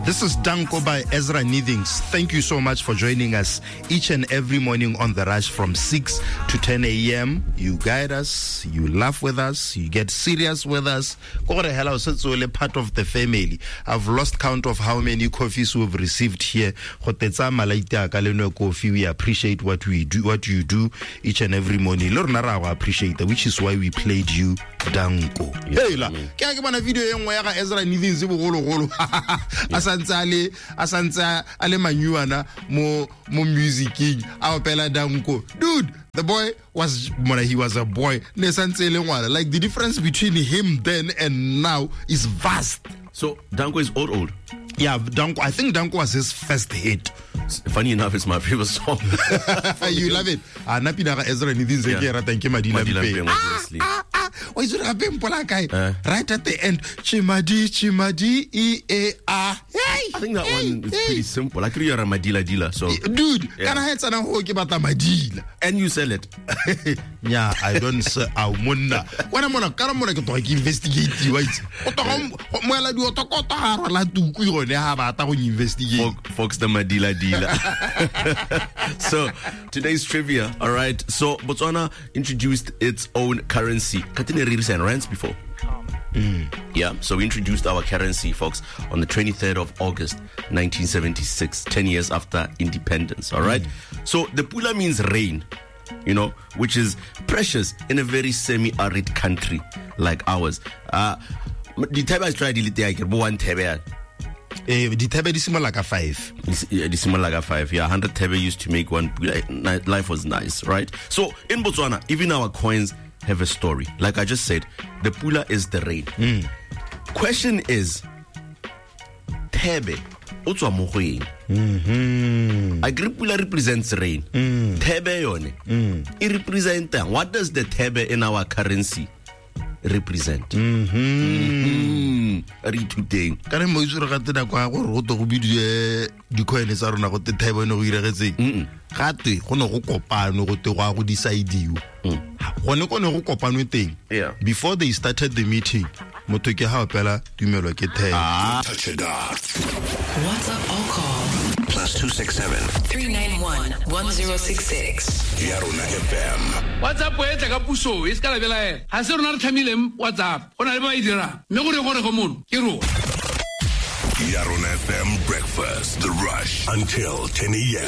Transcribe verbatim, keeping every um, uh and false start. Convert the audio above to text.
This is Danko by Ezra Nithings. Thank you so much for joining us each and every morning on The Rush from six to ten a.m. You guide us, you laugh with us, you get serious with us. What the hell, I was only part of the family. I've lost count of how many coffees we've received here. We appreciate what we do, what you do each and every morning. I appreciate that, which is why we played you Danko. Hey, la. Kaya kaya na video yung waya Ezra Nithings zibo golo golo. Asantale, asanta ale manyuana mo mo music our pela Danko. Dude, the boy was he was a boy. Like the difference between him then and now is vast. So Danko is old old. Yeah, Danko. I think Danko was his first hit. Funny enough, it's my favorite song. You love it. Ah, napi na Ezra Nithings zekera thank you Madila Mpe. Ah, ah, why is it happen Polakai? Right at the end, Chimadi, Chimadi, E A R. Hey, I think that hey, one is hey. pretty simple. Like you're a Madila dealer, so dude, yeah. Can I have some hook about a Madila? And you sell it? Yeah, I don't sell. Aumunda. When I'm on a caramona to investigate you, right? Well, I do a tokota la tu kuyo ne haba ta investigate. Fox the Madila dealer. So today's trivia, all right. So Botswana introduced its own currency. Katine Ririsa and rands before. Mm. Yeah, so we introduced our currency, folks, on the twenty-third of August, nineteen seventy-six, ten years after independence. All right. Mm. So the pula means rain, you know, which is precious in a very semi-arid country like ours. Uh, the tebe is trying to delete the one tebe. Eh, the tebe is like a five. It's, yeah, it's like a five. Yeah, one hundred tebe used to make one. Life was nice, right? So in Botswana, even our coins have a story. Like I just said, the pula is the rain. Mm. Question is, tebe, otswa mo go eng? Mhm. I agree pula represents rain. Mm. Tebe yone. Mm. It represents what does the tebe in our currency represent? Mhm. Ari today. Kare mo itse re gatela kwa go roto go bidie di coin tsa rona go te tebe no go iragetseng. Gate go no go kopano go te go a go decide-iwa. Go ne go ne go kopanwe teng. Yeah. Before they started the meeting, motho ke ha opela tumelo ke tebe. Touch it off. WhatsApp or call Plus two six seven three nine one one zero six six. Yarona F M. WhatsApp e tla ka puso e ska la bela ena ha se rona re thamileng WhatsApp ona le ba e dira me go re gore go mono ke ro Yarona F M breakfast, The Rush until ten a.m.